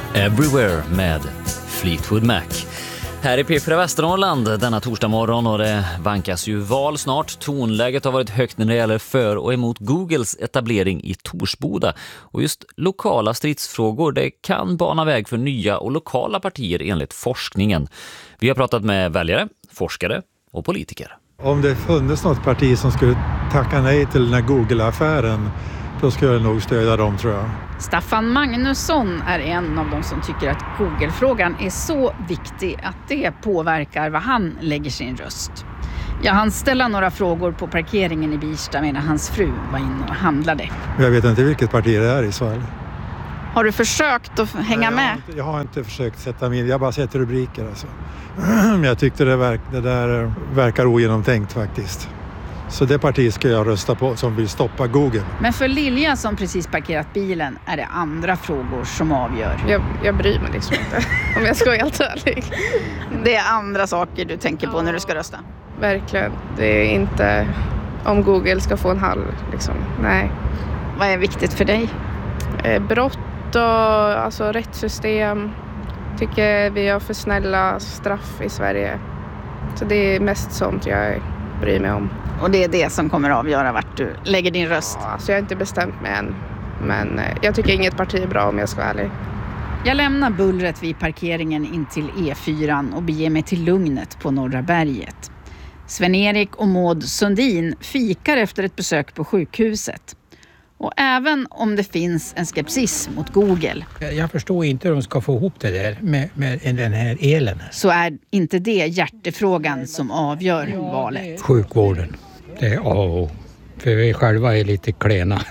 Everywhere med Fleetwood Mac. Här i P4 Västernorrland denna torsdag morgon och det vankas ju val snart. Tonläget har varit högt när det gäller för och emot Googles etablering i Torsboda. Och just lokala stridsfrågor, det kan bana väg för nya och lokala partier enligt forskningen. Vi har pratat med väljare, forskare och politiker. Om det funnits något parti som skulle tacka nej till den här Google-affären, då skulle jag nog stödja dem, tror jag. Staffan Magnusson är en av de som tycker att Google-frågan är så viktig att det påverkar vad han lägger sin röst. Jag hann ställa några frågor på parkeringen i Birsta medan hans fru var inne och handlade. Jag vet inte vilket parti det är i Sverige. Har du försökt att hänga med? Jag har inte försökt sätta mig in. Jag har bara sett rubriker. Alltså. Jag tyckte det där verkar ogenomtänkt faktiskt. Så det partiet ska jag rösta på som vill stoppa Google. Men för Lilja som precis parkerat bilen är det andra frågor som avgör. Jag bryr mig liksom inte, om jag ska vara helt ärlig. Det är andra saker du tänker på när du ska rösta? Verkligen. Det är inte om Google ska få en halv. Liksom. Nej. Vad är viktigt för dig? Brott och alltså, rättssystem. Tycker vi har för snälla straff i Sverige. Så det är mest sånt jag bryr mig om. Och det är det som kommer att avgöra vart du lägger din röst? Ja, alltså jag har inte bestämt mig än. Men jag tycker inget parti är bra om jag ska vara ärlig. Jag lämnar bullret vid parkeringen in till E4 och beger mig till lugnet på Norra berget. Sven-Erik och Maud Sundin fikar efter ett besök på sjukhuset. Och även om det finns en skepsis mot Google. Jag förstår inte hur de ska få ihop det där med den här elen. Så är inte det hjärtefrågan som avgör valet. Sjukvården, det är A och O. För vi själva är lite klena.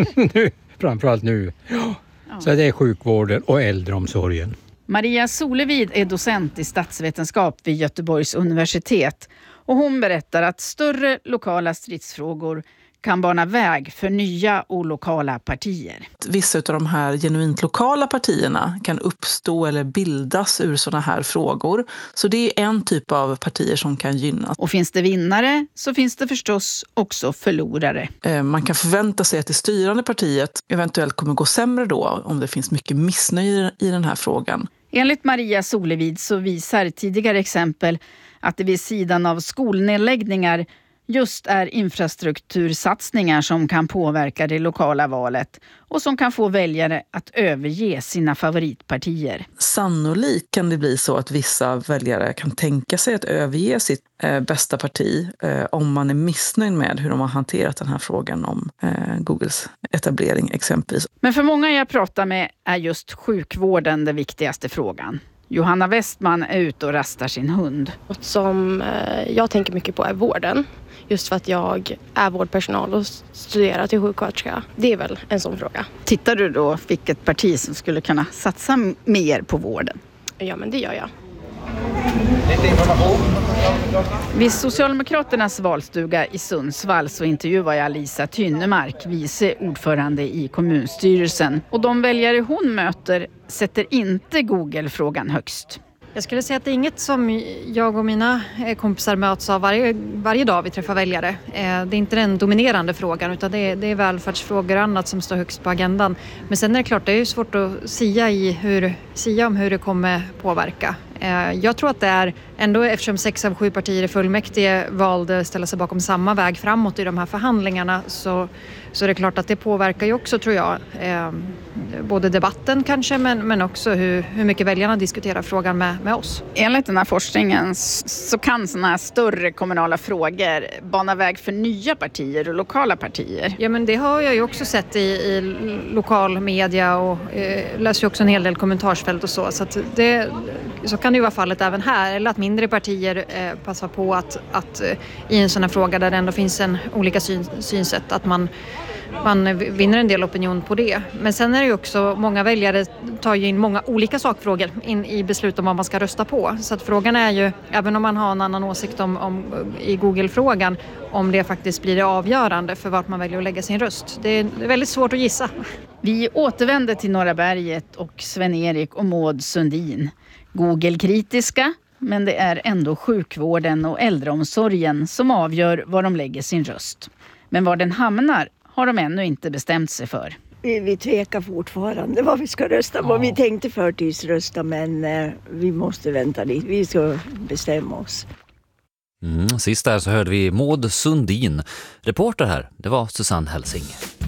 Framförallt nu. Ja. Så det är sjukvården och äldreomsorgen. Maria Solevid är docent i statsvetenskap vid Göteborgs universitet. Och hon berättar att större lokala stridsfrågor kan bana väg för nya och lokala partier. Vissa av de här genuint lokala partierna kan uppstå eller bildas ur sådana här frågor. Så det är en typ av partier som kan gynnas. Och finns det vinnare så finns det förstås också förlorare. Man kan förvänta sig att det styrande partiet eventuellt kommer gå sämre då om det finns mycket missnöje i den här frågan. Enligt Maria Solevid så visar tidigare exempel att det vid sidan av skolnedläggningar just är infrastruktursatsningar som kan påverka det lokala valet och som kan få väljare att överge sina favoritpartier. Sannolikt kan det bli så att vissa väljare kan tänka sig att överge sitt bästa parti om man är missnöjd med hur de har hanterat den här frågan om Googles etablering exempelvis. Men för många jag pratar med är just sjukvården den viktigaste frågan. Johanna Westman är ute och rastar sin hund. Något som jag tänker mycket på är vården. Just för att jag är vårdpersonal och studerar till sjuksköterska. Det är väl en sån fråga. Tittar du då vilket parti som skulle kunna satsa mer på vården? Ja, men det gör jag. Vid Socialdemokraternas valstuga i Sundsvall så intervjuar jag Lisa Tynnemark, vice ordförande i kommunstyrelsen. Och de väljare hon möter sätter inte Google-frågan högst. Jag skulle säga att det är inget som jag och mina kompisar möts av varje dag vi träffar väljare. Det är inte den dominerande frågan utan det är välfärdsfrågor och annat som står högst på agendan. Men sen är det klart, det är ju svårt att sia om hur det kommer påverka. Jag tror att det är ändå, eftersom 6 av 7 partier i fullmäktige valde att ställa sig bakom samma väg framåt i de här förhandlingarna så är det klart att det påverkar ju också, tror jag, både debatten kanske men också hur mycket väljarna diskuterar frågan med oss. Enligt den här forskningen så kan sådana här större kommunala frågor bana väg för nya partier och lokala partier. Ja, men det har jag ju också sett i lokal media och läser ju också en hel del kommentarsfält och så att så kan det ju vara fallet även här, eller att mindre partier passar på att i en sån här fråga där det ändå finns en olika synsätt att man vinner en del opinion på det. Men sen är det ju också, många väljare tar ju in många olika sakfrågor in i beslut om vad man ska rösta på. Så att frågan är ju, även om man har en annan åsikt om i Google-frågan, om det faktiskt blir det avgörande för vart man väljer att lägga sin röst. Det är väldigt svårt att gissa. Vi återvänder till Norra berget och Sven-Erik och Maud Sundin. Google-kritiska, men det är ändå sjukvården och äldreomsorgen som avgör var de lägger sin röst. Men var den hamnar har de ännu inte bestämt sig för. Vi tvekar fortfarande vad vi ska rösta på. Vi tänkte förtidsrösta, men vi måste vänta lite. Vi ska bestämma oss. Sist där så hörde vi Maud Sundin. Reporter här, det var Susanne Helsing.